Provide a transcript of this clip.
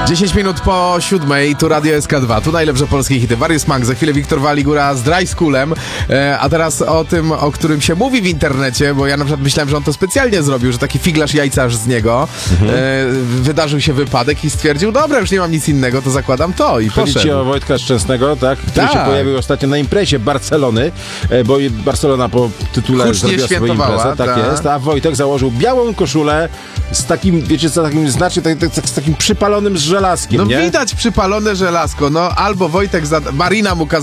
10 minut po 7, tu Radio SK2, tu najlepsze polskie hity. Warius Mank, za chwilę Wiktor Waligura z Dry Schoolem, a teraz o tym, o którym się mówi w internecie, bo ja na przykład myślałem, że on to specjalnie zrobił, że taki figlarz jajcarz z niego. Wydarzył się wypadek i stwierdził, dobra, już nie mam nic innego, to zakładam to i Chodzi ci o Wojtka Szczęsnego, tak? Który się pojawił ostatnio na imprezie Barcelony, bo Barcelona po tytule hucznie zrobiła swoją imprezę, tak jest, a Wojtek założył białą koszulę z takim, wiecie co, takim znacznie, z takim przypalonym żelazkiem, no nie? widać przypalone żelazko, no albo Wojtek, Marina mu kazała